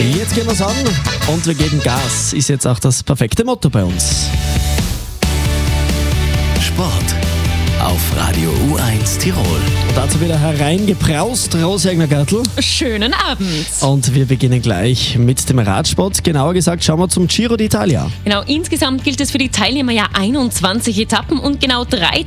Jetzt gehen wir's an und wir geben Gas. Ist jetzt auch das perfekte Motto bei uns. Sport auf Radio U1 Tirol. Und dazu wieder hereingebraust, Rosi Egner-Gärtl. Schönen Abend. Und wir beginnen gleich mit dem Radsport. Genauer gesagt schauen wir zum Giro d'Italia. Genau, insgesamt gilt es für die Teilnehmer ja 21 Etappen und genau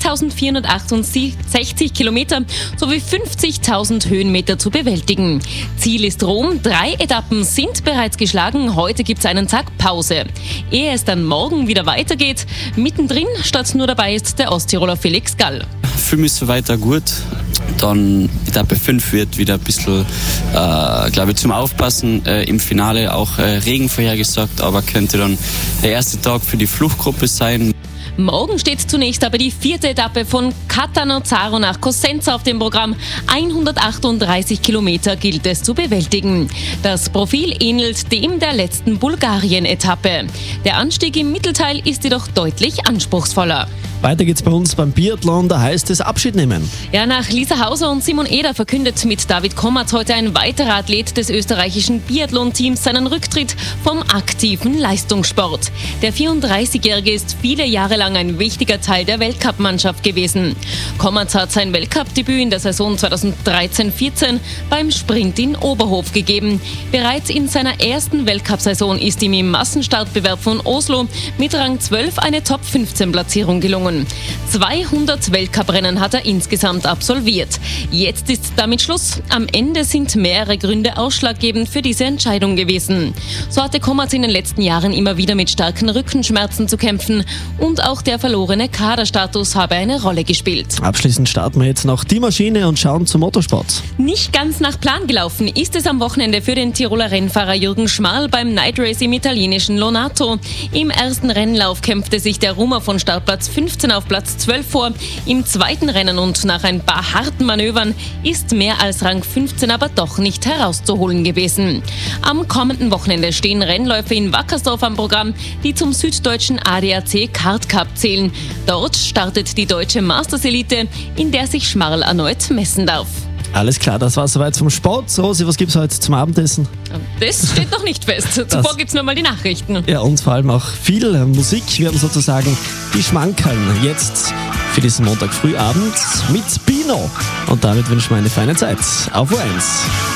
3.468 Kilometer sowie 50.000 Höhenmeter zu bewältigen. Ziel ist Rom. 3 Etappen sind bereits geschlagen. Heute gibt es einen Tag Pause. Ehe es dann morgen wieder weitergeht, mittendrin statt nur dabei ist der Osttiroler Felix Gall. Für mich so weiter gut. Dann Etappe 5 wird wieder ein bisschen, glaube ich, zum Aufpassen. Im Finale auch Regen vorhergesagt, aber könnte dann der erste Tag für die Fluchtgruppe sein. Morgen steht zunächst aber die 4. Etappe von Catanzaro nach Cosenza auf dem Programm. 138 Kilometer gilt es zu bewältigen. Das Profil ähnelt dem der letzten Bulgarien-Etappe. Der Anstieg im Mittelteil ist jedoch deutlich anspruchsvoller. Weiter geht's bei uns beim Biathlon, da heißt es Abschied nehmen. Ja, nach Lisa Hauser und Simon Eder verkündet mit David Kommerz heute ein weiterer Athlet des österreichischen Biathlon-Teams seinen Rücktritt vom aktiven Leistungssport. Der 34-Jährige ist viele Jahre lang ein wichtiger Teil der Weltcup-Mannschaft gewesen. Kommerz hat sein Weltcup-Debüt in der Saison 2013-14 beim Sprint in Oberhof gegeben. Bereits in seiner ersten Weltcup-Saison ist ihm im Massenstartbewerb von Oslo mit Rang 12 eine Top-15-Platzierung gelungen. 200 Weltcuprennen hat er insgesamt absolviert. Jetzt ist damit Schluss. Am Ende sind mehrere Gründe ausschlaggebend für diese Entscheidung gewesen. So hatte Kommerz in den letzten Jahren immer wieder mit starken Rückenschmerzen zu kämpfen und auch der verlorene Kaderstatus habe eine Rolle gespielt. Abschließend starten wir jetzt noch die Maschine und schauen zum Motorsport. Nicht ganz nach Plan gelaufen ist es am Wochenende für den Tiroler Rennfahrer Jürgen Schmal beim Night Race im italienischen Lonato. Im ersten Rennlauf kämpfte sich der Rummer von Startplatz 15 auf Platz 12 vor. Im zweiten Rennen und nach ein paar harten Manövern ist mehr als Rang 15 aber doch nicht herauszuholen gewesen. Am kommenden Wochenende stehen Rennläufe in Wackersdorf am Programm, die zum süddeutschen ADAC Kart Cup zählen. Dort startet die deutsche Masters Elite, in der sich Schmarl erneut messen darf. Alles klar, das war soweit vom Sport. Rosi, was gibt's heute zum Abendessen? Das steht noch nicht fest. Zuvor gibt's nur mal die Nachrichten. Ja, und vor allem auch viel Musik. Wir haben sozusagen die Schmankerln jetzt für diesen Montagfrühabend mit Bino. Und damit wünschen wir eine feine Zeit. Auf U1.